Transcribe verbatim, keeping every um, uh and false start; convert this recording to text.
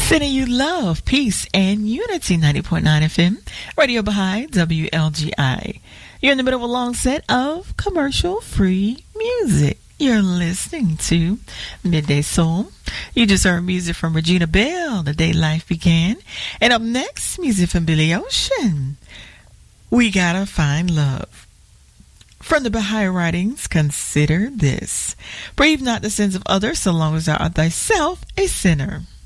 Sending you love, peace, and unity. ninety point nine F M, Radio Baha'i, W L G I. You're in the middle of a long set of commercial-free music. You're listening to Midday Soul. You just heard music from Regina Belle, The Day Life Began. And up next, music from Billy Ocean, We Gotta Find Love. From the Baha'i writings, consider this. Brave not the sins of others, so long as thou art thyself a sinner.